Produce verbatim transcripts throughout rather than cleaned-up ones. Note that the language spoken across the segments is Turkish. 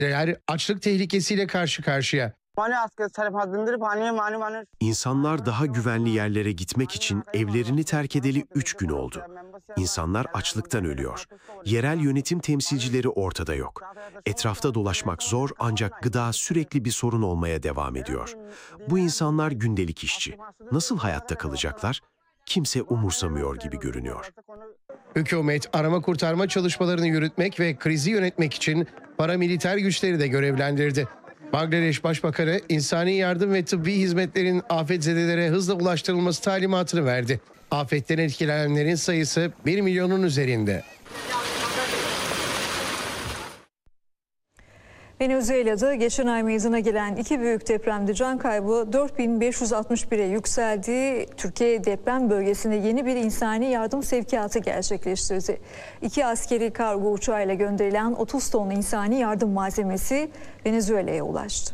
açlık tehlikesiyle karşı karşıya. İnsanlar daha güvenli yerlere gitmek için evlerini terk edeli üç gün oldu. İnsanlar açlıktan ölüyor. Yerel yönetim temsilcileri ortada yok. Etrafta dolaşmak zor ancak gıda sürekli bir sorun olmaya devam ediyor. Bu insanlar gündelik işçi. Nasıl hayatta kalacaklar? Kimse umursamıyor gibi görünüyor. Hükümet arama kurtarma çalışmalarını yürütmek ve krizi yönetmek için paramiliter güçleri de görevlendirdi. Bangladeş Başbakanı insani yardım ve tıbbi hizmetlerin afetzedelere hızla ulaştırılması talimatını verdi. Afetten etkilenenlerin sayısı bir milyonun üzerinde. Venezuela'da geçen ay meydana gelen iki büyük depremde can kaybı dört bin beş yüz altmış bire yükseldi. Türkiye deprem bölgesine yeni bir insani yardım sevkiyatı gerçekleştirdi. İki askeri kargo uçağıyla gönderilen otuz ton insani yardım malzemesi Venezuela'ya ulaştı.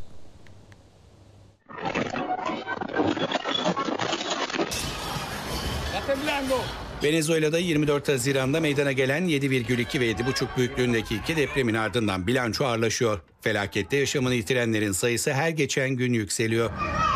Venezuela'da yirmi dört Haziran'da meydana gelen yedi virgül iki ve yedi buçuk büyüklüğündeki iki depremin ardından bilanço ağırlaşıyor. Felakette yaşamını yitirenlerin sayısı her geçen gün yükseliyor.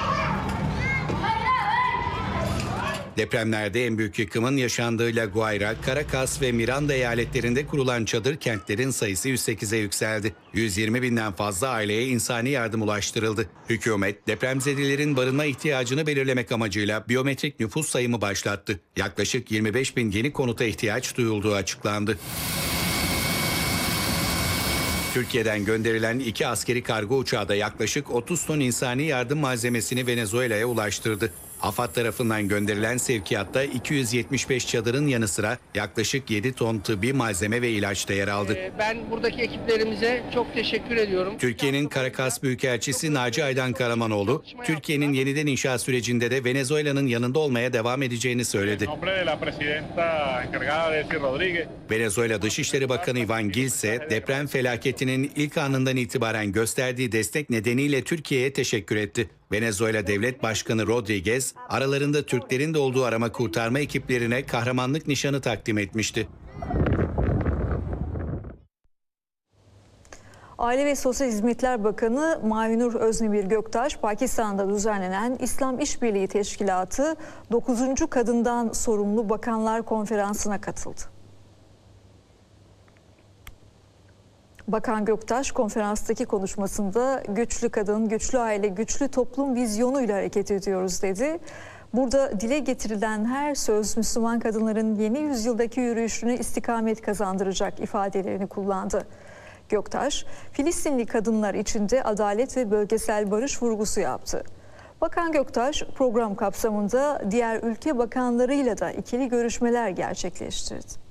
Depremlerde en büyük yıkımın yaşandığı La Guaira, Caracas ve Miranda eyaletlerinde kurulan çadır kentlerin sayısı yüz sekize yükseldi. yüz yirmi binden fazla aileye insani yardım ulaştırıldı. Hükümet, depremzedelerin barınma ihtiyacını belirlemek amacıyla biyometrik nüfus sayımı başlattı. Yaklaşık yirmi beş bin yeni konuta ihtiyaç duyulduğu açıklandı. Türkiye'den gönderilen iki askeri kargo uçağı da yaklaşık otuz ton insani yardım malzemesini Venezuela'ya ulaştırdı. AFAD tarafından gönderilen sevkiyatta iki yüz yetmiş beş çadırın yanı sıra yaklaşık yedi ton tıbbi malzeme ve ilaç da yer aldı. Ben buradaki ekiplerimize çok teşekkür ediyorum. Türkiye'nin Caracas Büyükelçisi Naci Aydan Karamanoğlu, Türkiye'nin yeniden inşa sürecinde de Venezuela'nın yanında olmaya devam edeceğini söyledi. Venezuela Dışişleri Bakanı Iván Gil ise deprem felaketinin ilk anından itibaren gösterdiği destek nedeniyle Türkiye'ye teşekkür etti. Venezuela Devlet Başkanı Rodríguez, aralarında Türklerin de olduğu arama kurtarma ekiplerine kahramanlık nişanı takdim etmişti. Aile ve Sosyal Hizmetler Bakanı Mahinur Öznimir Göktaş, Pakistan'da düzenlenen İslam İşbirliği Teşkilatı dokuzuncu Kadından Sorumlu Bakanlar Konferansı'na katıldı. Bakan Göktaş konferanstaki konuşmasında güçlü kadın, güçlü aile, güçlü toplum vizyonuyla hareket ediyoruz dedi. Burada dile getirilen her söz Müslüman kadınların yeni yüzyıldaki yürüyüşüne istikamet kazandıracak ifadelerini kullandı. Göktaş, Filistinli kadınlar için de adalet ve bölgesel barış vurgusu yaptı. Bakan Göktaş program kapsamında diğer ülke bakanlarıyla da ikili görüşmeler gerçekleştirdi.